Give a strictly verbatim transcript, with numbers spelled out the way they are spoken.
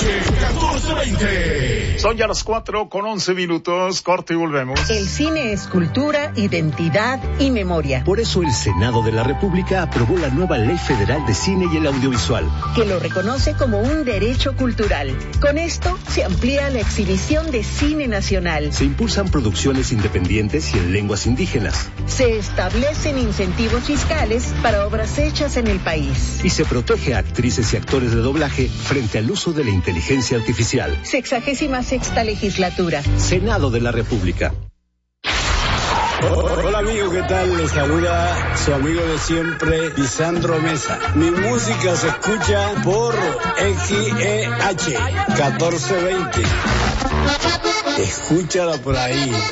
catorce veinte. Son ya las cuatro con once minutos, corte y volvemos. El cine es cultura, identidad y memoria. Por eso el Senado de la República aprobó la nueva Ley Federal de Cine y el Audiovisual, que lo reconoce como un derecho cultural. Con esto se amplía la exhibición de cine nacional. Se impulsan producciones independientes y en lenguas indígenas. Se establecen incentivos fiscales para obras hechas en el país. Y se protege a actrices y actores de doblaje frente al uso de la inteligencia artificial. Sexagésima sexta legislatura. Senado de la República. Hola amigo, ¿qué tal? Les saluda su amigo de siempre, Lisandro Mesa. Mi música se escucha por X E H catorce veinte. Escúchala por ahí.